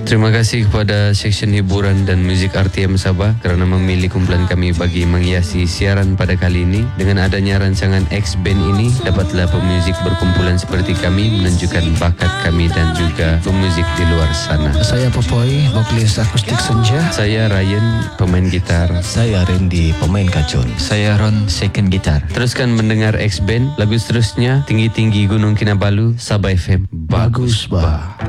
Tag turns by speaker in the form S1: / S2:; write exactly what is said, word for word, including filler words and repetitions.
S1: Terima kasih kepada Seksyen Hiburan dan Muzik R T M Sabah kerana memilih kumpulan kami bagi menghiasi siaran pada kali ini. Dengan adanya rancangan X-Band ini, dapatlah pemuzik berkumpulan seperti kami menunjukkan bakat kami dan juga pemuzik di luar sana.
S2: Saya Popoy, vokalis akustik senja.
S1: Saya Ryan, pemain gitar.
S3: Saya Randy, pemain kacun.
S4: Saya Ron, second gitar.
S1: Teruskan mendengar X-Band. Lagu seterusnya, Tinggi-Tinggi Gunung Kinabalu, Sabah F M.
S2: Bagus bah.